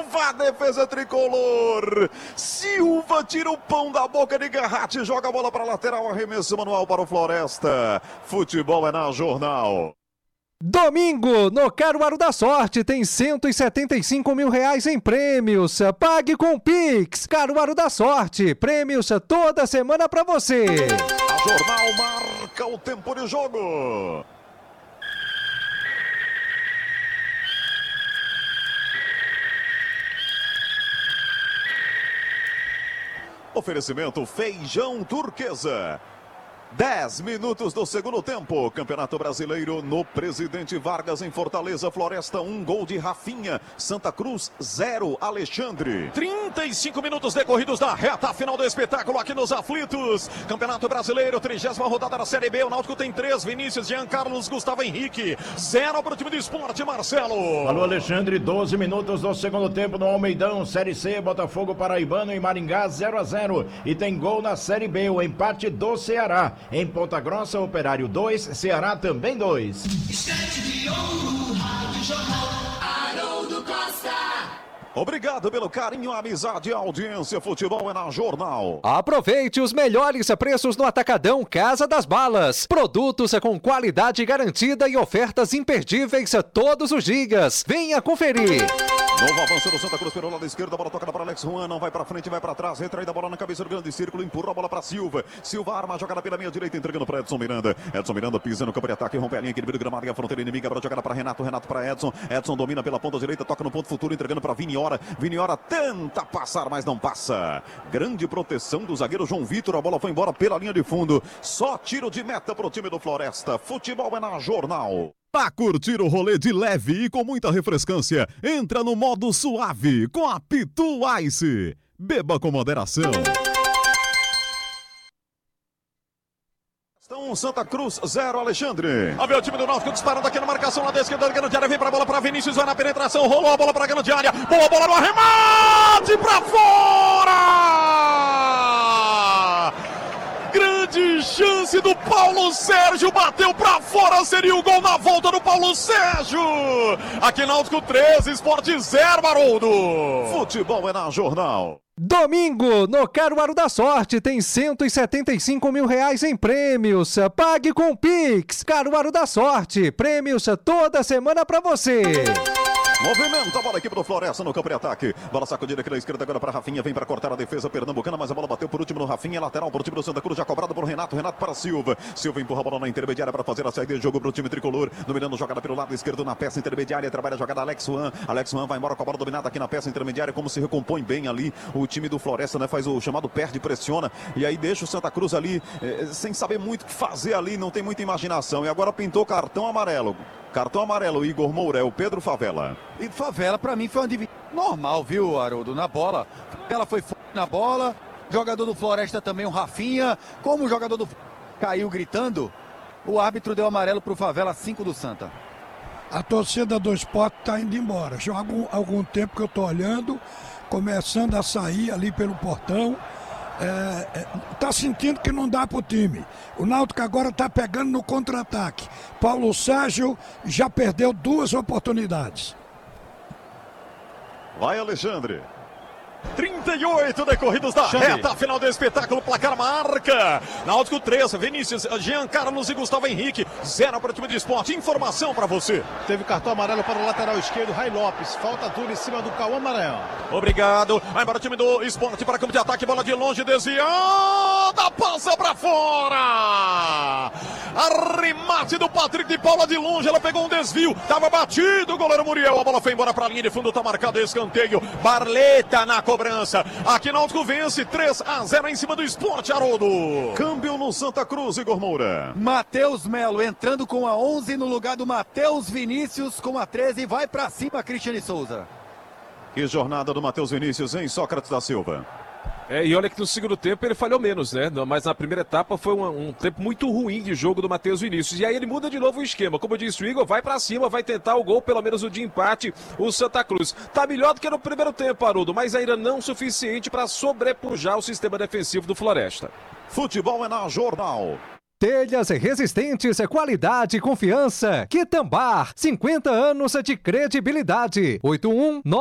Silva, defesa tricolor. Silva tira o pão da boca de Garratti, joga a bola para a lateral, arremesso manual para o Floresta. Futebol é na Jornal. Domingo, no Caruaru da Sorte, tem R$175 mil em prêmios. Pague com Pix. Caruaru da Sorte, prêmios toda semana para você. A Jornal marca o tempo de jogo. Oferecimento Feijão Turquesa. 10 minutos do segundo tempo. Campeonato Brasileiro no Presidente Vargas, em Fortaleza. Floresta 1, gol de Rafinha. Santa Cruz 0, Alexandre. 35 minutos decorridos da reta final do espetáculo aqui nos Aflitos. Campeonato Brasileiro, 30ª rodada da Série B. O Náutico tem 3, Vinícius, Jean Carlos, Gustavo Henrique. 0 para o time do Esporte, Marcelo. Alô, Alexandre, 12 minutos do segundo tempo no Almeidão. Série C, Botafogo Paraibano e Maringá 0-0. E tem gol na Série B, o empate do Ceará. Em Ponta Grossa, Operário 2, Ceará também 2. Instante de ouro, Rádio Jornal, Haroldo Costa. Obrigado pelo carinho, amizade e audiência. Futebol é na Jornal. Aproveite os melhores preços no Atacadão Casa das Balas. Produtos com qualidade garantida e ofertas imperdíveis todos os dias. Venha conferir. Novo avanço do Santa Cruz pelo lado esquerdo, a bola toca para Alex Juan, não vai para frente, vai para trás, retraída a bola na cabeça do grande círculo, empurra a bola para Silva. Silva arma a jogada pela meia direita, entregando para Edson Miranda. Edson Miranda pisa no campo de ataque, rompe a linha, equilíbrio gramado e a fronteira inimiga, a jogada para Renato, Renato para Edson. Edson domina pela ponta direita, toca no ponto futuro, entregando para Viniora. Viniora tenta passar, mas não passa. Grande proteção do zagueiro João Vitor, a bola foi embora pela linha de fundo. Só tiro de meta para o time do Floresta. Futebol é na Jornal. Pra curtir o rolê de leve e com muita refrescância, entra no modo suave com a Pitu Ice. Beba com moderação. Santa Cruz 0, Alexandre. Olha o time do Náutico disparando aqui na marcação lá da esquerda da grande área, vem pra bola para Vinícius, vai na penetração, rolou a bola pra grande área, boa bola no arremate pra fora! Grande chance do Paulo Sérgio, bateu pra fora, seria o gol na volta do Paulo Sérgio. Aqui Náutico 13, Sport 0, Haroldo. Futebol é na Jornal. Domingo, no Caruaru da Sorte, tem R$175 mil em prêmios. Pague com Pix. Caruaru da Sorte, prêmios toda semana pra você. Movimenta a bola aqui pro Floresta no campo de ataque. Bola sacudida aqui na esquerda agora para Rafinha. Vem para cortar a defesa pernambucana, mas a bola bateu por último no Rafinha. Lateral para o time do Santa Cruz, já cobrado por Renato. Renato para Silva. Silva empurra a bola na intermediária para fazer a saída de jogo para o time tricolor. Dominando jogada pelo lado esquerdo na peça intermediária. Trabalha a jogada Alex Juan. Alex Juan vai embora com a bola dominada aqui na peça intermediária. Como se recompõe bem ali o time do Floresta, né? Faz o chamado perde, pressiona. E aí deixa o Santa Cruz ali sem saber muito o que fazer ali. Não tem muita imaginação. E agora pintou cartão amarelo. Cartão amarelo, Igor Moura, o Pedro Favela. E Favela, pra mim, foi uma divisão normal, viu, Haroldo? Na bola. Ela foi na bola. Jogador do Floresta também, o Rafinha. Como o jogador do caiu gritando, o árbitro deu amarelo pro Favela, 5 do Santa. A torcida do Sport tá indo embora. Já há algum tempo que eu tô olhando, começando a sair ali pelo portão. Tá sentindo que não dá pro time. O Náutico agora tá pegando no contra-ataque. Paulo Sérgio já perdeu 2 oportunidades. Vai, Alexandre. 38 decorridos da reta final do espetáculo, placar marca. Náutico 3, Vinícius, Jean Carlos e Gustavo Henrique, 0 para o time de Esporte. Informação para você. Teve cartão amarelo para o lateral esquerdo, Ray Lopes. Falta dura em cima do Cauã Maranhão. Obrigado. Vai para o time do Esporte para campo de ataque, bola de longe, desviada, passa para fora. Arremate do Patrick de Paula de longe, ela pegou um desvio, tava batido o goleiro Muriel, a bola foi embora para a linha de fundo, tá marcado escanteio. Barleta na cobrança. Aqui Náutico vence 3-0 em cima do Esporte, Haroldo. Câmbio no Santa Cruz, Igor Moura. Matheus Melo entrando com a 11 no lugar do Matheus Vinícius com a 13. Vai pra cima, Cristiane Souza. Que jornada do Matheus Vinícius, hein, Sócrates da Silva? E olha que no segundo tempo ele falhou menos, né? Mas na primeira etapa foi um tempo muito ruim de jogo do Matheus Vinícius. E aí ele muda de novo o esquema. Como disse o Igor, vai pra cima, vai tentar o gol, pelo menos o de empate, o Santa Cruz. Tá melhor do que no primeiro tempo, Haroldo, mas ainda não suficiente para sobrepujar o sistema defensivo do Floresta. Futebol é na Jornal. Telhas resistentes, qualidade e confiança. Quitambar, 50 anos de credibilidade. 81